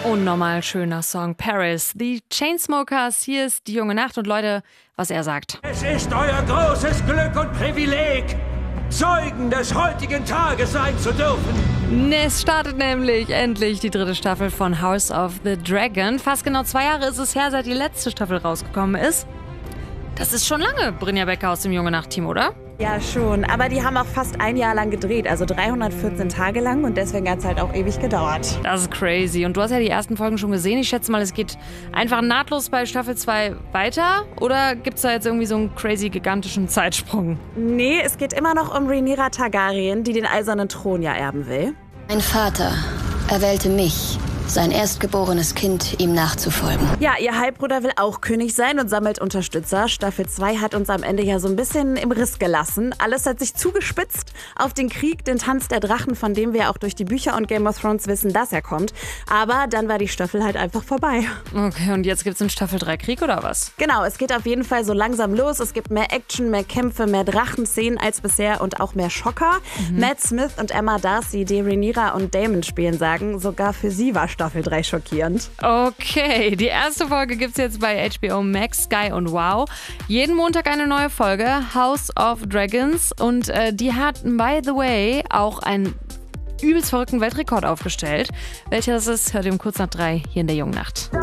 Unnormal schöner Song, Paris. Die Chainsmokers, hier ist Die junge Nacht und Leute, was er sagt. Es ist euer großes Glück und Privileg, Zeugen des heutigen Tages sein zu dürfen. Es startet nämlich endlich die 3. Staffel von House of the Dragon. Fast genau 2 Jahre ist es her, seit die letzte Staffel rausgekommen ist. Das ist schon lange, Brynja Becker aus dem Junge Nacht-Team, oder? Ja, schon. Aber die haben auch fast ein Jahr lang gedreht, also 314 Tage lang und deswegen hat es halt auch ewig gedauert. Das ist crazy. Und du hast ja die ersten Folgen schon gesehen. Ich schätze mal, es geht einfach nahtlos bei Staffel 2 weiter. Oder gibt es da jetzt irgendwie so einen crazy gigantischen Zeitsprung? Nee, es geht immer noch um Rhaenyra Targaryen, die den eisernen Thron ja erben will. Mein Vater erwählte mich, sein erstgeborenes Kind, ihm nachzufolgen. Ja, ihr Halbbruder will auch König sein und sammelt Unterstützer. Staffel 2 hat uns am Ende ja so ein bisschen im Riss gelassen. Alles hat sich zugespitzt auf den Krieg, den Tanz der Drachen, von dem wir auch durch die Bücher und Game of Thrones wissen, dass er kommt. Aber dann war die Staffel halt einfach vorbei. Okay, und jetzt gibt's in Staffel 3 Krieg oder was? Genau, es geht auf jeden Fall so langsam los. Es gibt mehr Action, mehr Kämpfe, mehr Drachenszenen als bisher und auch mehr Schocker. Matt Smith und Emma Darcy, die Rhaenyra und Daemon spielen, sagen, sogar für sie war Staffel 3 schockierend. Okay, die erste Folge gibt's jetzt bei HBO Max, Sky und Wow. Jeden Montag eine neue Folge, House of Dragons. Und die hat, by the way, auch einen übelst verrückten Weltrekord aufgestellt. Welcher das ist, hört ihr um kurz nach 3 hier in der Jungen Nacht.